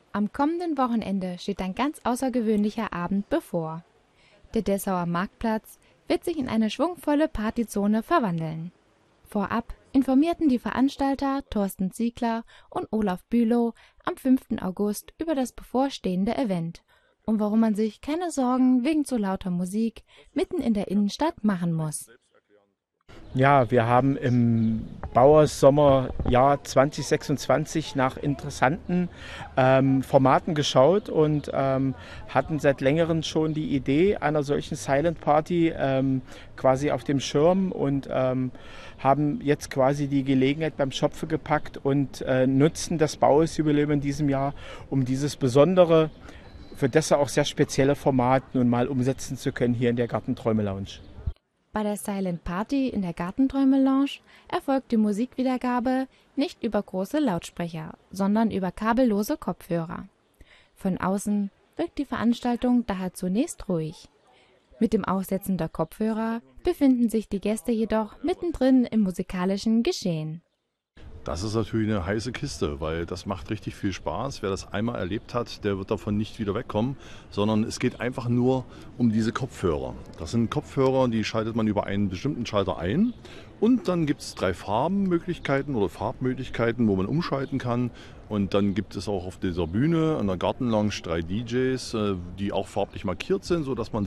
Am kommenden Wochenende steht ein ganz außergewöhnlicher Abend bevor. Der Dessauer Marktplatz wird sich in eine schwungvolle Partyzone verwandeln. Vorab informierten die Veranstalter Thorsten Ziegler und Olaf Bülow am 5. August über das bevorstehende Event und warum man sich keine Sorgen wegen zu lauter Musik mitten in der Innenstadt machen muss. Ja, wir haben im Bauersommerjahr 2026 nach interessanten Formaten geschaut und hatten seit längerem schon die Idee einer solchen Silent Party quasi auf dem Schirm und haben jetzt quasi die Gelegenheit beim Schopfe gepackt und nutzen das Bauersjubiläum in diesem Jahr, um dieses besondere, für das auch sehr spezielle Format nun mal umsetzen zu können hier in der Gartenträume Lounge. Bei der Silent Party in der Gartenträume Lounge erfolgt die Musikwiedergabe nicht über große Lautsprecher, sondern über kabellose Kopfhörer. Von außen wirkt die Veranstaltung daher zunächst ruhig. Mit dem Aufsetzen der Kopfhörer befinden sich die Gäste jedoch mittendrin im musikalischen Geschehen. Das ist natürlich eine heiße Kiste, weil das macht richtig viel Spaß. Wer das einmal erlebt hat, der wird davon nicht wieder wegkommen, sondern es geht einfach nur um diese Kopfhörer. Das sind Kopfhörer, die schaltet man über einen bestimmten Schalter ein und dann gibt es 3 Farbenmöglichkeiten oder Farbmöglichkeiten, wo man umschalten kann. Und dann gibt es auch auf dieser Bühne an der Gartenlounge 3 DJs, die auch farblich markiert sind, sodass man